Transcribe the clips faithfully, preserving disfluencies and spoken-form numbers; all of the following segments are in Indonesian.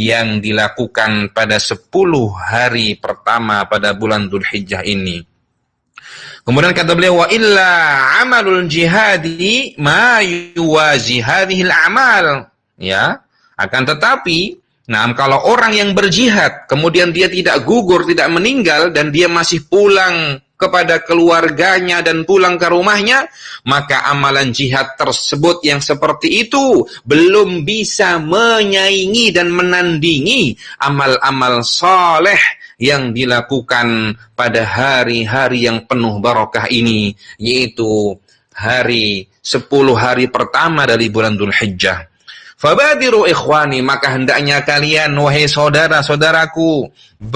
yang dilakukan pada sepuluh hari pertama pada bulan Dzulhijjah ini. Kemudian kata beliau, wa illa amalul jihadi ma yuwazi hadhil amal. Ya, akan tetapi nah, kalau orang yang berjihad kemudian dia tidak gugur, tidak meninggal dan dia masih pulang kepada keluarganya dan pulang ke rumahnya, maka amalan jihad tersebut yang seperti itu belum bisa menyaingi dan menandingi amal-amal saleh yang dilakukan pada hari-hari yang penuh barakah ini, yaitu hari sepuluh hari pertama dari bulan Dzulhijjah. Fabadiru ikhwani, maka hendaknya kalian wahai saudara-saudaraku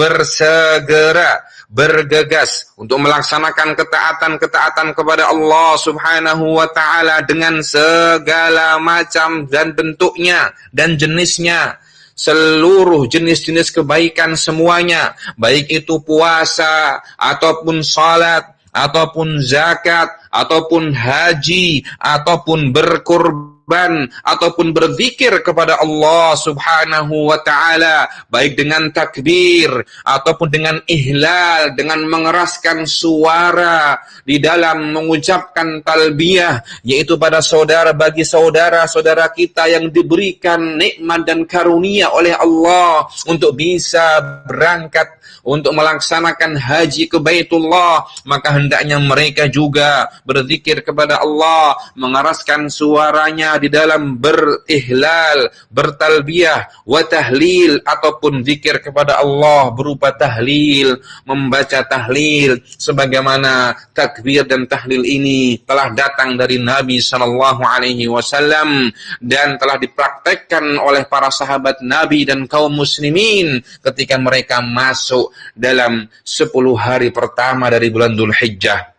bersegera, bergegas untuk melaksanakan ketaatan-ketaatan kepada Allah Subhanahu wa taala dengan segala macam dan bentuknya dan jenisnya. Seluruh jenis-jenis kebaikan semuanya, baik itu puasa ataupun salat ataupun zakat ataupun haji ataupun berkurban ataupun berzikir kepada Allah Subhanahu wa taala, baik dengan takbir ataupun dengan ihlal, dengan mengeraskan suara di dalam mengucapkan talbiyah, yaitu pada saudara bagi saudara-saudara kita yang diberikan nikmat dan karunia oleh Allah untuk bisa berangkat untuk melaksanakan haji ke Baitullah, maka hendaknya mereka juga berzikir kepada Allah, mengeraskan suaranya di dalam berihlal, bertalbiyah, wa tahlil, ataupun zikir kepada Allah berupa tahlil, membaca tahlil, sebagaimana takbir dan tahlil ini telah datang dari Nabi sallallahu alaihi wasallam dan telah dipraktekkan oleh para sahabat Nabi dan kaum muslimin ketika mereka masuk dalam sepuluh hari pertama dari bulan Dzulhijjah.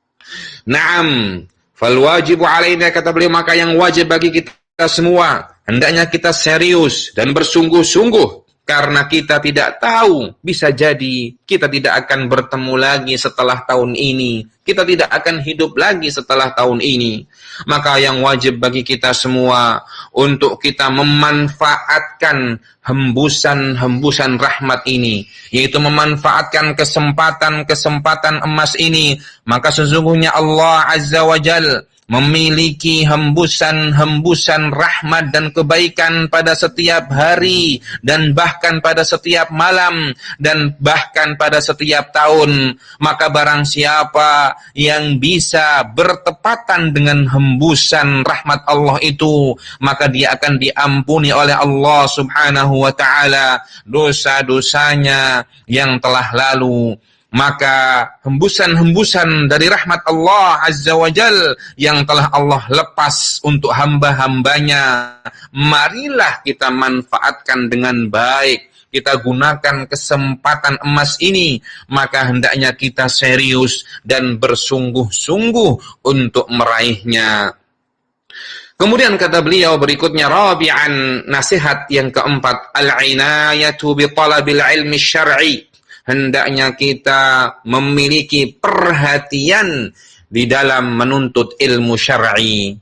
Naam, fal wajibu alaina, kata beliau, maka yang wajib bagi kita semua, hendaknya kita serius dan bersungguh-sungguh, karena kita tidak tahu, bisa jadi kita tidak akan bertemu lagi setelah tahun ini, kita tidak akan hidup lagi setelah tahun ini. Maka yang wajib bagi kita semua untuk kita memanfaatkan hembusan-hembusan rahmat ini, yaitu memanfaatkan kesempatan-kesempatan emas ini. Maka sesungguhnya Allah Azza wa Jalla memiliki hembusan-hembusan rahmat dan kebaikan pada setiap hari dan bahkan pada setiap malam dan bahkan pada setiap tahun. Maka barang siapa yang bisa bertepatan dengan hembusan rahmat Allah itu, maka dia akan diampuni oleh Allah Subhanahu wa taala dosa-dosanya yang telah lalu. Maka hembusan-hembusan dari rahmat Allah Azza wa Jal yang telah Allah lepas untuk hamba-hambanya, marilah kita manfaatkan dengan baik. Kita gunakan kesempatan emas ini, maka hendaknya kita serius dan bersungguh-sungguh untuk meraihnya. Kemudian kata beliau berikutnya, rabi'an, nasihat yang keempat, al-inayatu bi talabil ilmi syar'i. Hendaknya kita memiliki perhatian di dalam menuntut ilmu syar'i.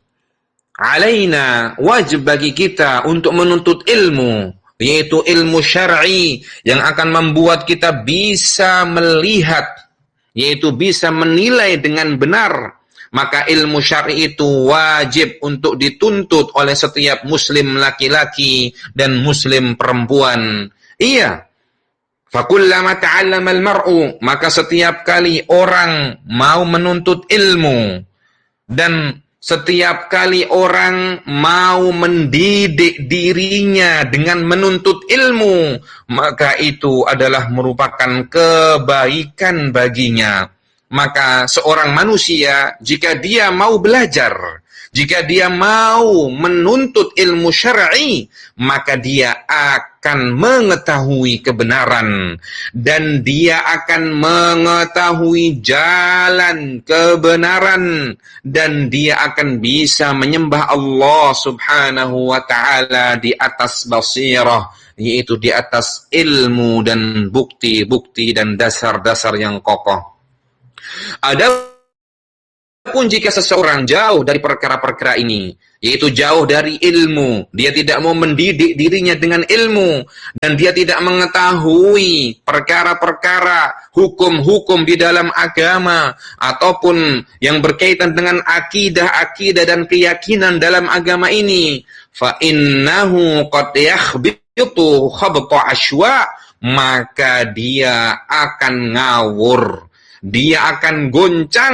Alaina, wajib bagi kita untuk menuntut ilmu, yaitu ilmu syar'i yang akan membuat kita bisa melihat, yaitu bisa menilai dengan benar. Maka ilmu syar'i itu wajib untuk dituntut oleh setiap muslim laki-laki dan muslim perempuan. Iya. Fakullama ta'allama al-mar'u, maka setiap kali orang mau menuntut ilmu dan setiap kali orang mau mendidik dirinya dengan menuntut ilmu, maka itu adalah merupakan kebaikan baginya. Maka seorang manusia, jika dia mau belajar, jika dia mau menuntut ilmu syar'i, maka dia akan mengetahui kebenaran dan dia akan mengetahui jalan kebenaran dan dia akan bisa menyembah Allah Subhanahu wa taala di atas basirah, yaitu di atas ilmu dan bukti-bukti dan dasar-dasar yang kokoh. Ada Adapun jika seseorang jauh dari perkara-perkara ini, yaitu jauh dari ilmu, dia tidak mau mendidik dirinya dengan ilmu, dan dia tidak mengetahui perkara-perkara hukum-hukum di dalam agama, ataupun yang berkaitan dengan akidah-akidah dan keyakinan dalam agama ini, fa innahu qad yakhbitu khabta ashwa, maka dia akan ngawur, dia akan goncang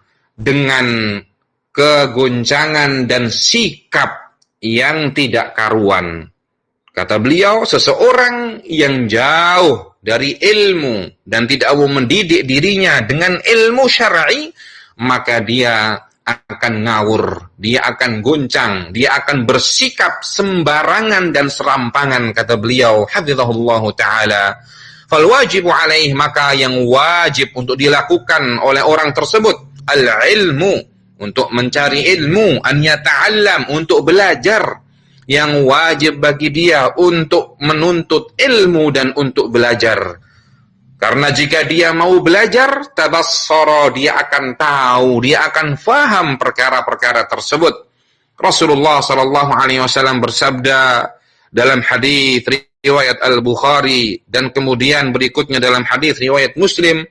dengan kegoncangan dan sikap yang tidak karuan. Kata beliau, seseorang yang jauh dari ilmu dan tidak mau mendidik dirinya dengan ilmu syar'i, maka dia akan ngawur, dia akan goncang, dia akan bersikap sembarangan dan serampangan, kata beliau hafizahullahu ta'ala. Fal wajibu alaih, maka yang wajib untuk dilakukan oleh orang tersebut, al-ilmu, untuk mencari ilmu, an yata'allam, untuk belajar. Yang wajib bagi dia untuk menuntut ilmu dan untuk belajar. Karena jika dia mau belajar, tabassara, dia akan tahu, dia akan faham perkara-perkara tersebut. Rasulullah sallallahu alaihi wasallam bersabda dalam hadis riwayat Al-Bukhari, dan kemudian berikutnya dalam hadis riwayat Muslim,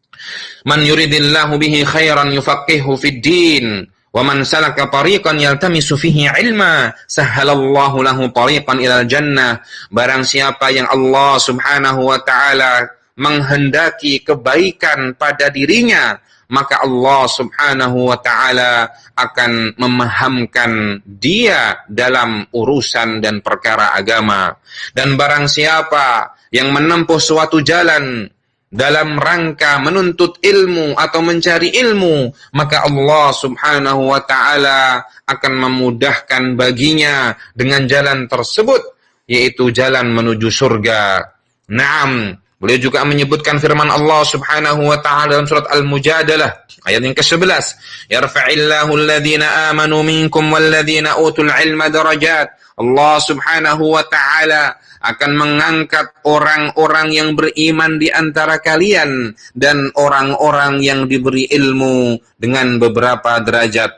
man yuridillahu bihi khairan yufaqihu fid din, wa man salaka tariqan yaltamisu fihi ilma, sahhalallahu lahu tariqan ilal jannah. Barang siapa yang Allah Subhanahu wa taala menghendaki kebaikan pada dirinya, maka Allah Subhanahu wa taala akan memahamkan dia dalam urusan dan perkara agama. Dan barang siapa yang menempuh suatu jalan dalam rangka menuntut ilmu atau mencari ilmu, maka Allah Subhanahu wa ta'ala akan memudahkan baginya dengan jalan tersebut, yaitu jalan menuju surga. Naam, beliau juga menyebutkan firman Allah Subhanahu wa ta'ala dalam surat Al-Mujadalah ayat yang kesebelas, yarfa'illahu alladhina amanu minkum walladhina utul ilma darajat. Allah Subhanahu wa ta'ala akan mengangkat orang-orang yang beriman di antara kalian dan orang-orang yang diberi ilmu dengan beberapa derajat.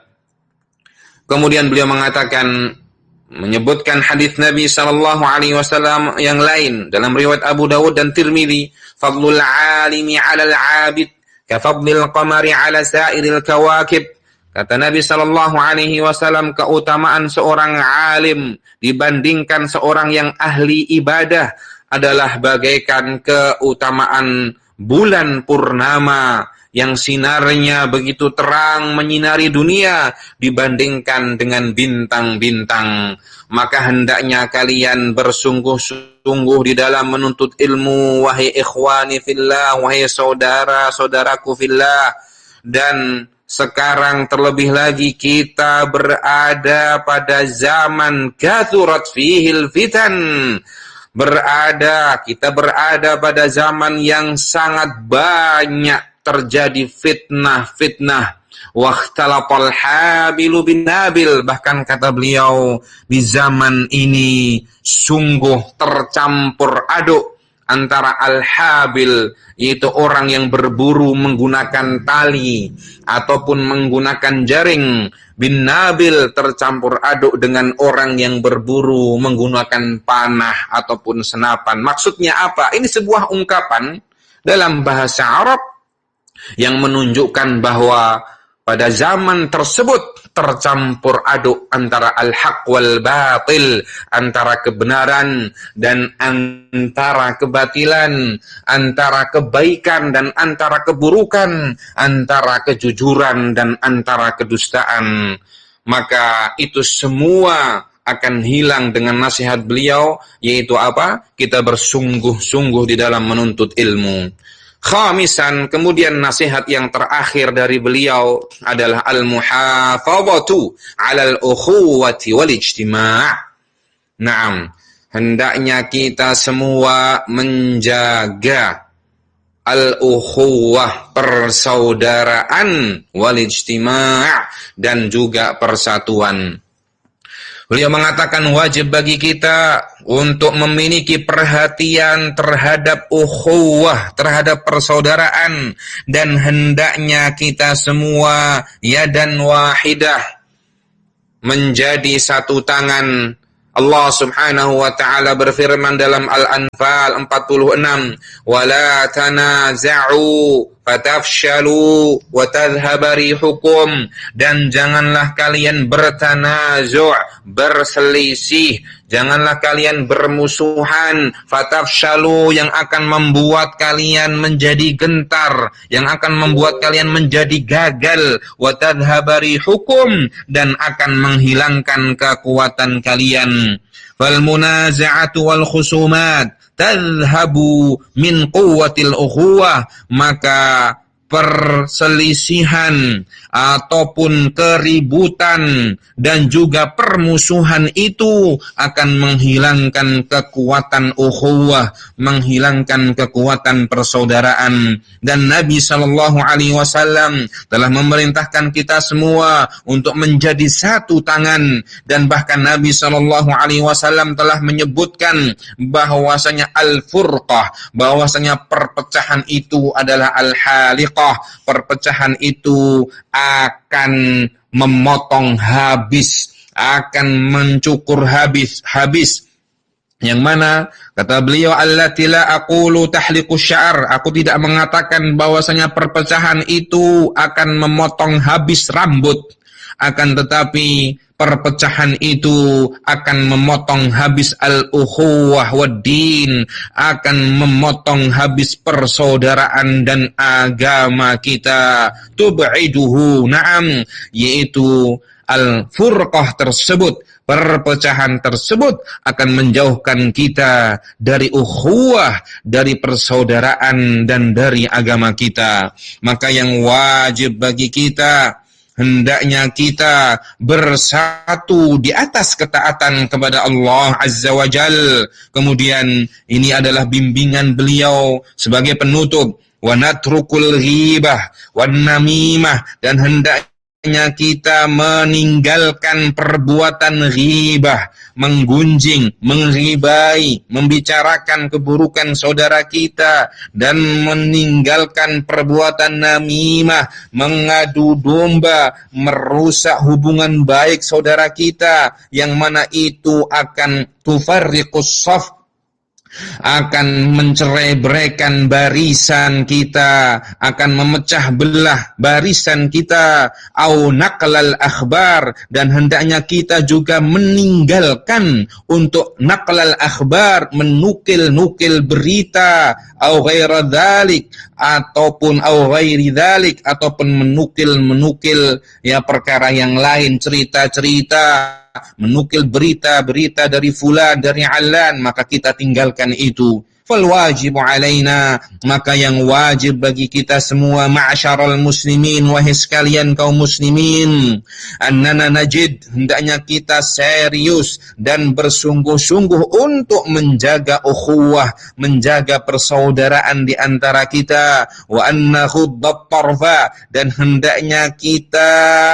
Kemudian beliau mengatakan, menyebutkan hadis Nabi sallallahu alaihi wasallam yang lain dalam riwayat Abu Dawud dan Tirmidzi, fadlul alimi 'alal 'abid ka fadlil qamari 'ala sa'iril kawakib. Kata Nabi sallallahu alaihi wasallam, keutamaan seorang alim dibandingkan seorang yang ahli ibadah adalah bagaikan keutamaan bulan purnama yang sinarnya begitu terang menyinari dunia dibandingkan dengan bintang-bintang. Maka hendaknya kalian bersungguh-sungguh di dalam menuntut ilmu, wahai ikhwani fillah, wahai saudara-saudaraku fillah. Dan sekarang terlebih lagi kita berada pada zaman kathurat fihil fitan. Berada, kita berada pada zaman yang sangat banyak terjadi fitnah-fitnah. Wakhtalaqal habilu bin nabil, bahkan kata beliau, di zaman ini sungguh tercampur aduk antara al-habil, yaitu orang yang berburu menggunakan tali ataupun menggunakan jaring, bin nabil, tercampur aduk dengan orang yang berburu menggunakan panah ataupun senapan. Maksudnya apa? Ini sebuah ungkapan dalam bahasa Arab yang menunjukkan bahwa pada zaman tersebut tercampur aduk antara al-haq wal batil, antara kebenaran dan antara kebatilan, antara kebaikan dan antara keburukan, antara kejujuran dan antara kedustaan. Maka itu semua akan hilang dengan nasihat beliau, yaitu apa? Kita bersungguh-sungguh di dalam menuntut ilmu. Khamisan, kemudian nasihat yang terakhir dari beliau adalah al-muhafadhatu 'alal ukhuwati wal ijtima'. Naam, hendaknya kita semua menjaga al-ukhuwah, persaudaraan, wal ijtima' dan juga persatuan. Beliau mengatakan wajib bagi kita untuk memiliki perhatian terhadap ukhuwah, terhadap persaudaraan, dan hendaknya kita semua yadan wahidah, menjadi satu tangan. Allah Subhanahu wa taala berfirman dalam Al-Anfal empat puluh enam, "Wala tanaza'u fatafshalu wa tadhhaba rihukum," dan janganlah kalian bertanazu', berselisih, janganlah kalian bermusuhan, fatafshalu, yang akan membuat kalian menjadi gentar, yang akan membuat kalian menjadi gagal, wa tadhhaba rihukum, dan akan menghilangkan kekuatan kalian. Fal munaza'atu wal khusumat tadhhabu min quwwatil ukhuwah, maka perselisihan ataupun keributan dan juga permusuhan itu akan menghilangkan kekuatan ukhuwah, menghilangkan kekuatan persaudaraan. Dan Nabi sallallahu alaihi wasallam telah memerintahkan kita semua untuk menjadi satu tangan, dan bahkan Nabi sallallahu alaihi wasallam telah menyebutkan bahwasanya al-furqah, bahwasanya perpecahan itu adalah al-haliqah, perpecahan itu akan memotong habis, akan mencukur habis habis yang mana kata beliau, allati la aqulu tahliqu sya'r, aku tidak mengatakan bahwasanya perpecahan itu akan memotong habis rambut, akan tetapi perpecahan itu akan memotong habis al-ukhuwah wad-din, akan memotong habis persaudaraan dan agama kita. Tub'iduhu, na'am, yaitu al-furqah tersebut, perpecahan tersebut akan menjauhkan kita dari ukhuwah, dari persaudaraan dan dari agama kita. Maka yang wajib bagi kita, hendaknya kita bersatu di atas ketaatan kepada Allah Azza wa Jal. Kemudian ini adalah bimbingan beliau sebagai penutup. Wa natrukul ghibah wan namimah, dan hendaknya kita meninggalkan perbuatan ghibah, menggunjing, mengribai, membicarakan keburukan saudara kita, dan meninggalkan perbuatan namimah, mengadu domba, merusak hubungan baik saudara kita, yang mana itu akan tufarriqus shaf, akan mencerai-beraikan barisan kita, akan memecah belah barisan kita. Au naqlal akhbar, dan hendaknya kita juga meninggalkan untuk naqlal akhbar, menukil-nukil berita, au ghaira dzalik, ataupun au ghairi dzalik, ataupun menukil-menukil ya perkara yang lain, cerita-cerita, menukil berita-berita dari fulan, dari alan, maka kita tinggalkan itu. Fal wajibu alaina, maka yang wajib bagi kita semua, ma'asyaral muslimin, wahai sekalian kaum muslimin, annana najid, hendaknya kita serius dan bersungguh-sungguh untuk menjaga ukhuwah, menjaga persaudaraan di antara kita. Wa anna khuddat tarfa, dan hendaknya kita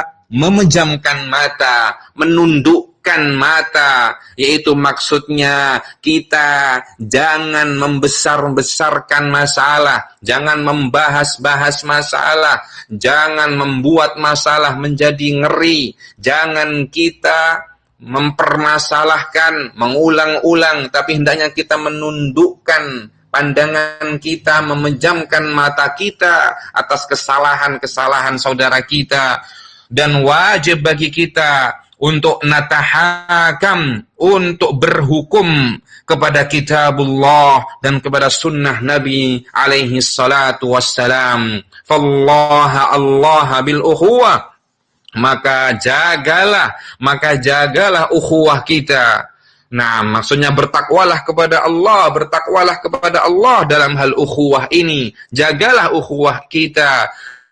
memejamkan mata, menundukkan mata, yaitu maksudnya kita jangan membesar-besarkan masalah, jangan membahas-bahas masalah, jangan membuat masalah menjadi ngeri, jangan kita mempermasalahkan, mengulang-ulang, tapi hendaknya kita menundukkan pandangan kita, memejamkan mata kita atas kesalahan-kesalahan saudara kita. Dan wajib bagi kita untuk natahakam, untuk berhukum kepada kitabullah dan kepada sunnah Nabi alaihi salatu wassalam. Fallaha Allah bil ukhuwah, maka jagalah, maka jagalah ukhuwah kita. Nah, maksudnya bertakwalah kepada Allah, bertakwalah kepada Allah dalam hal ukhuwah ini. Jagalah ukhuwah kita.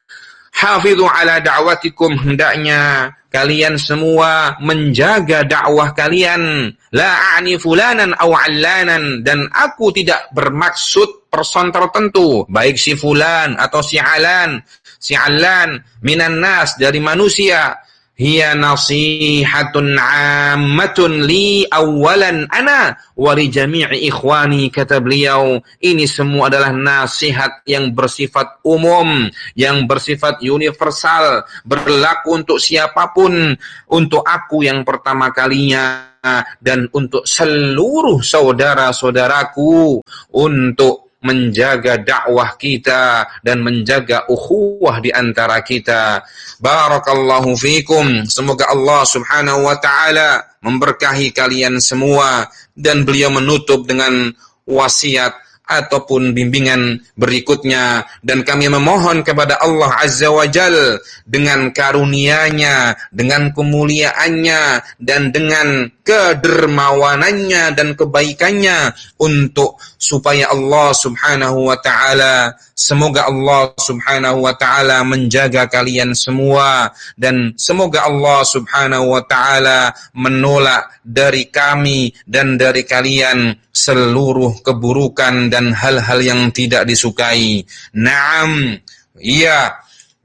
Hafidhu ala da'watikum, hendaknya kalian semua menjaga dakwah kalian. La a'ni fulanan aw 'allanan, dan aku tidak bermaksud person tertentu, baik si fulan atau si alan, si allan minan nas, dari manusia. hiya nasihatun 'ammatun li awalan ana wa li jami'i ikhwani, kata beliau, ini semua adalah nasihat yang bersifat umum, yang bersifat universal, berlaku untuk siapapun, untuk aku yang pertama kalinya dan untuk seluruh saudara-saudaraku, untuk menjaga dakwah kita dan menjaga ukhuwah di antara kita. Barakallahu fikum. Semoga Allah Subhanahu wa taala memberkahi kalian semua. Dan beliau menutup dengan wasiat ataupun bimbingan berikutnya, dan kami memohon kepada Allah Azza wa Jal dengan karunia-Nya, dengan kemuliaannya, dan dengan kedermawanannya dan kebaikannya, untuk supaya Allah Subhanahu wa taala, semoga Allah Subhanahu wa taala menjaga kalian semua, dan semoga Allah Subhanahu wa taala menolak dari kami dan dari kalian seluruh keburukan dan hal-hal yang tidak disukai. Naam, iya,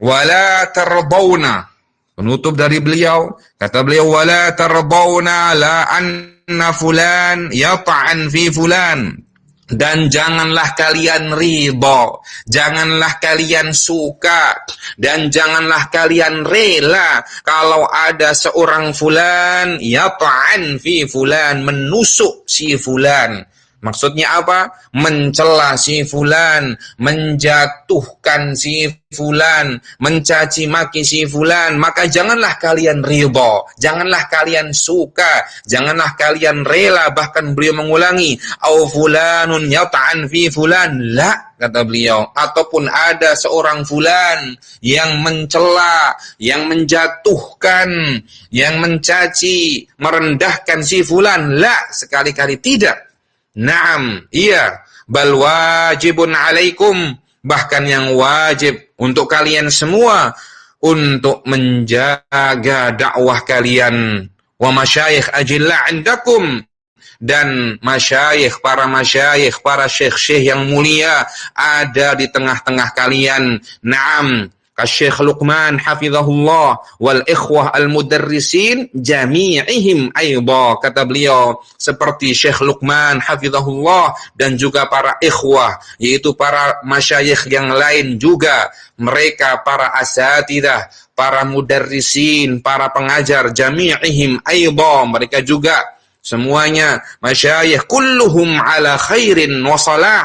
wala tardawna. Penutup dari beliau, kata beliau, wala tardawna la anna fulan yata'an fi fulan. Dan janganlah kalian ridho, janganlah kalian suka, dan janganlah kalian rela kalau ada seorang fulan yata'an fi fulan, menusuk si fulan. Maksudnya apa? Mencela si fulan, menjatuhkan si fulan, mencaci maki si fulan. Maka janganlah kalian ridha, janganlah kalian suka, janganlah kalian rela. Bahkan beliau mengulangi, au fulanun yata'an fi fulan, la, kata beliau, ataupun ada seorang fulan yang mencela, yang menjatuhkan, yang mencaci, merendahkan si fulan, la, sekali-kali tidak. Naam, iya, bal wajibun alaikum, bahkan yang wajib untuk kalian semua untuk menjaga dakwah kalian. Wa masyayikh ajilla indakum, dan masyayikh, para masyayikh, para syekh-syekh yang mulia ada di tengah-tengah kalian. Naam, Syekh Luqman hafizahullah wal ikhwah al-mudarrisin jami'ihim aidha, kata beliau, seperti Syekh Luqman hafizahullah dan juga para ikhwah, yaitu para masyayikh yang lain juga, mereka para asatidah, para mudarrisin, para pengajar, jami'ihim aidha, mereka juga semuanya masyayikh, kulluhum ala khairin wa salah,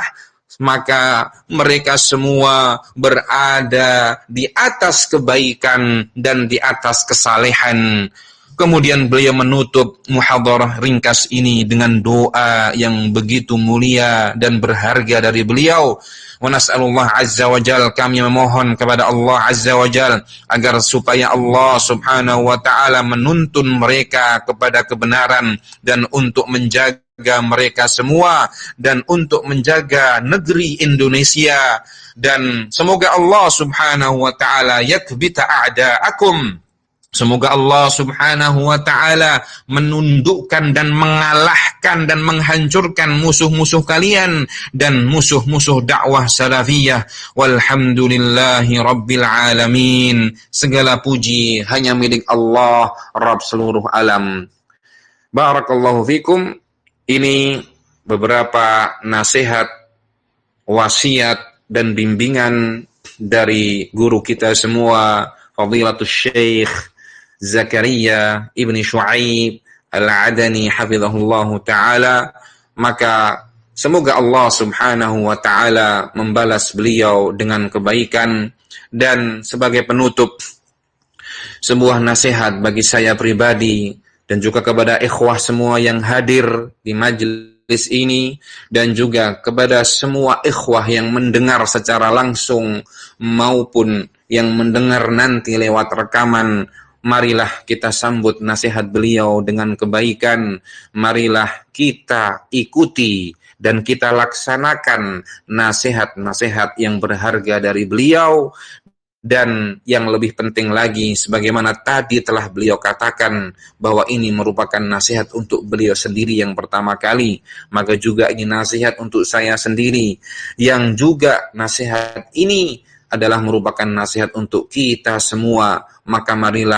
maka mereka semua berada di atas kebaikan dan di atas kesalehan. Kemudian beliau menutup muhadharah ringkas ini dengan doa yang begitu mulia dan berharga dari beliau. Wa nas'alullah azza wa jal, kami memohon kepada Allah azza wa jal agar supaya Allah subhanahu wa ta'ala menuntun mereka kepada kebenaran dan untuk menjaga mereka semua dan untuk menjaga negeri Indonesia, dan semoga Allah subhanahu wa ta'ala yakbita a'da'akum, semoga Allah subhanahu wa ta'ala menundukkan dan mengalahkan dan menghancurkan musuh-musuh kalian dan musuh-musuh dakwah salafiyah. Walhamdulillahi rabbil alamin. Segala puji hanya milik Allah, Rabb seluruh alam. Barakallahu fikum. Ini beberapa nasihat, wasiat dan bimbingan dari guru kita semua, Fadilatul Syekh Zakaria Ibni Shu'aib Al-Adani hafizahullahu ta'ala. Maka semoga Allah subhanahu wa ta'ala membalas beliau dengan kebaikan. Dan sebagai penutup, sebuah nasihat bagi saya pribadi dan juga kepada ikhwah semua yang hadir di majelis ini, dan juga kepada semua ikhwah yang mendengar secara langsung maupun yang mendengar nanti lewat rekaman. Marilah kita sambut nasihat beliau dengan kebaikan. Marilah kita ikuti dan kita laksanakan nasihat-nasihat yang berharga dari beliau. Dan yang lebih penting lagi, sebagaimana tadi telah beliau katakan bahwa ini merupakan nasihat untuk beliau sendiri yang pertama kali, maka juga ini nasihat untuk saya sendiri, yang juga nasihat ini adalah merupakan nasihat untuk kita semua. Maka marilah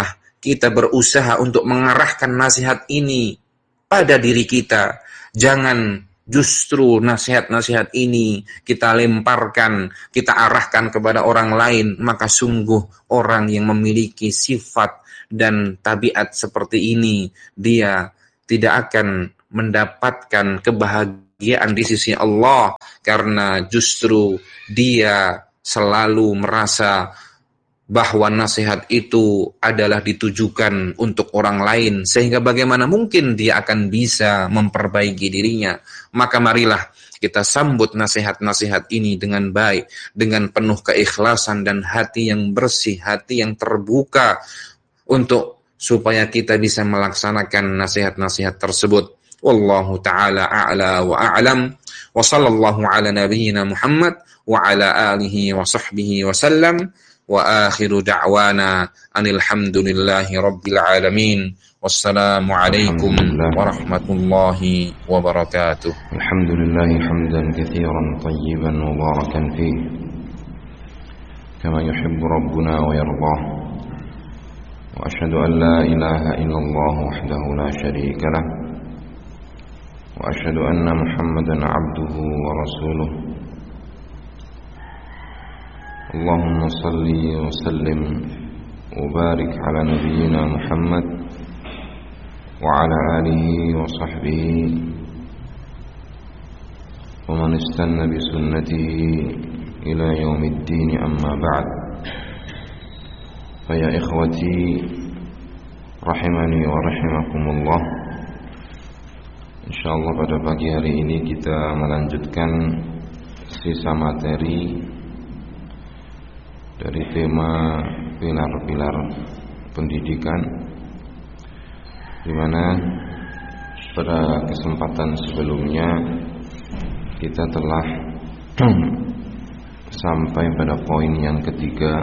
kita berusaha untuk mengarahkan nasihat ini pada diri kita. Jangan justru nasihat-nasihat ini kita lemparkan, kita arahkan kepada orang lain, maka sungguh orang yang memiliki sifat dan tabiat seperti ini, dia tidak akan mendapatkan kebahagiaan di sisi Allah, karena justru dia selalu merasa bahwa nasihat itu adalah ditujukan untuk orang lain, sehingga bagaimana mungkin dia akan bisa memperbaiki dirinya. Maka marilah kita sambut nasihat-nasihat ini dengan baik, dengan penuh keikhlasan dan hati yang bersih, hati yang terbuka, untuk supaya kita bisa melaksanakan nasihat-nasihat tersebut. Wallahu ta'ala a'la wa a'lam, wa sallallahu ala nabiyyina Muhammad wa ala alihi wa sahbihi wa sallam. Wa akhiru da'wana anil hamdulillahi rabbil alamin. Wassalamu alaikum warahmatullahi wabarakatuh. Alhamdulillahi hamdan katsiran tayyiban mubarakan fihi kama yuhibbu rabbuna wa yardah. Wa asyhadu an la ilaha illallah wahdahu la syarika lah. Wa asyhadu anna Muhammadan abduhu wa rasuluh. Allahumma salli wa sallim wa barik ala nabiyyina Muhammad wa ala alihi wa sahbihi wa man istanna bi sunnatihi ila yaumiddin, amma ba'd. Fa ya ikhwati rahimani wa rahimakumullah, insyaallah pada pagi hari ini kita melanjutkan sisa materi dari tema pilar-pilar pendidikan, di mana pada kesempatan sebelumnya kita telah sampai pada poin yang ketiga,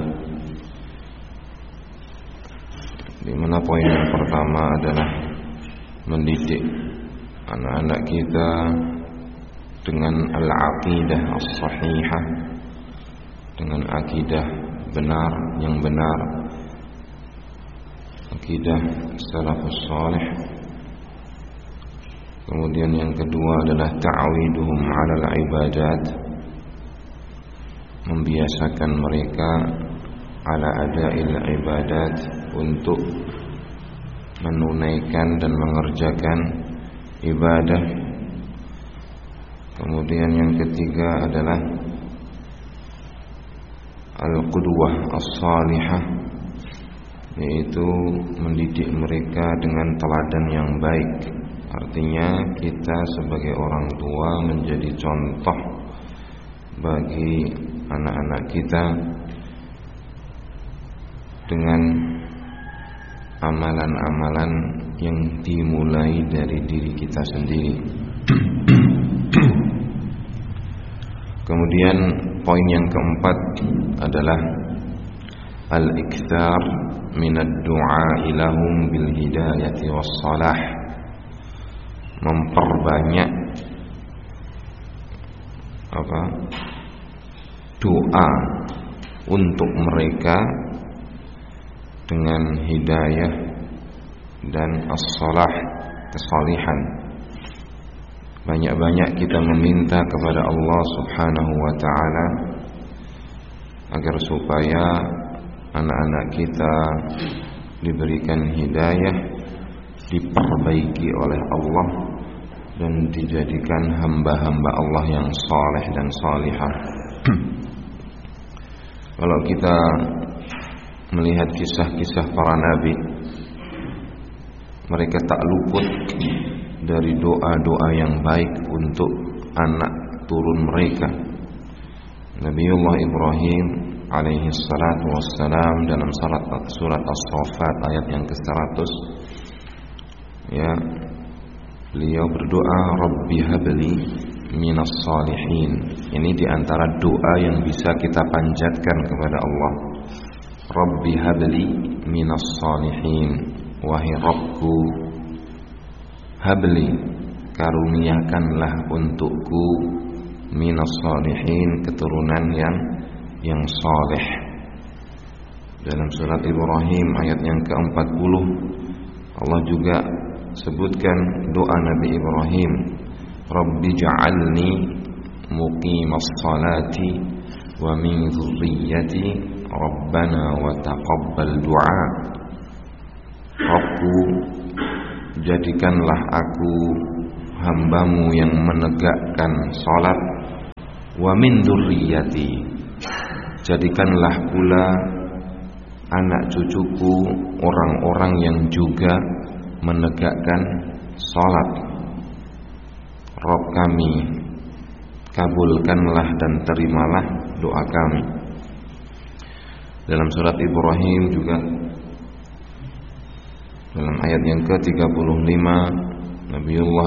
di mana poin yang pertama adalah mendidik anak-anak kita dengan al-aqidah as-sahihah, dengan akidah benar yang benar, akidah salafus salih. Kemudian yang kedua adalah ta'widuhum 'alal ibadat, membiasakan mereka ala ada'il ibadat, untuk menunaikan dan mengerjakan ibadah. Kemudian yang ketiga adalah al-qudwah as-salihah, yaitu mendidik mereka dengan teladan yang baik. Artinya kita sebagai orang tua menjadi contoh bagi anak-anak kita dengan amalan-amalan yang dimulai dari diri kita sendiri. Kemudian poin yang keempat adalah al-iktsar minad du'a ilahum bil hidayati was salah, memperbanyak apa? doa untuk mereka dengan hidayah dan as-salah, kesalihan. Banyak-banyak kita meminta kepada Allah Subhanahu wa ta'ala agar supaya anak-anak kita diberikan hidayah, diperbaiki oleh Allah, dan dijadikan hamba-hamba Allah yang saleh dan salihah. Kalau kita melihat kisah-kisah para nabi, mereka tak luput dari doa-doa yang baik untuk anak turun mereka. Nabiullah Ibrahim alaihi salatu wassalam dalam surat, surat As-Saffat ayat yang ke seratus, ya, beliau berdoa, Rabbi habli minas salihin. Ini diantara doa yang bisa kita panjatkan kepada Allah. Rabbi habli minas salihin, wahai Rabbku, habli, karuniakanlah untukku, minas salihin, keturunan yang yang saleh. Dalam surat Ibrahim ayat yang keempat puluh, Allah juga sebutkan doa Nabi Ibrahim, Rabbi ja'alni muqimas salati wa min dzurriyyati Rabbana wa taqabbal du'a. Rabbku, jadikanlah aku hambamu yang menegakkan salat, wa min dzurriyyati, jadikanlah pula anak cucuku orang-orang yang juga menegakkan salat. Rabb kami, kabulkanlah dan terimalah doa kami. Dalam surat Ibrahim juga dalam ayat yang ke tiga puluh lima, Nabiullah